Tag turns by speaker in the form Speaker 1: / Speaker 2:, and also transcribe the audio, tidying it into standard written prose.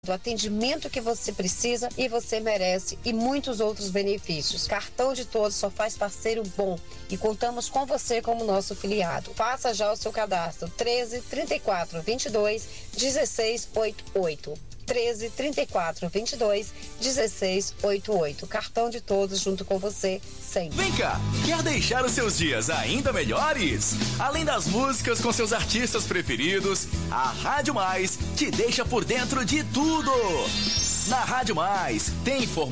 Speaker 1: do atendimento que você precisa e você merece e muitos outros benefícios. Cartão de Todos só faz parceiro bom e contamos com você como nosso filiado. Faça já o seu cadastro 13 34 22 16 88. 13 34 22 16 88. Cartão de Todos junto com você sempre.
Speaker 2: Vem cá, quer deixar os seus dias ainda melhores? Além das músicas com seus artistas preferidos, a Rádio Mais te deixa por dentro de tudo. Na Rádio Mais tem informação